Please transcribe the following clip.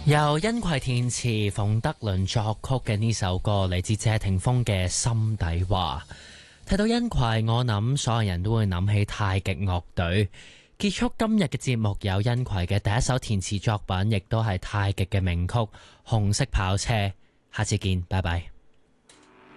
由殷葵填詞、馮德倫作曲嘅呢首歌，嚟自謝霆鋒嘅《心底話》。睇到殷葵，我諗所有人都會諗起太極樂隊。結束今日嘅節目，有殷葵嘅第一首填詞作品，亦都係太極嘅名曲《紅色跑車》。下次見，拜拜。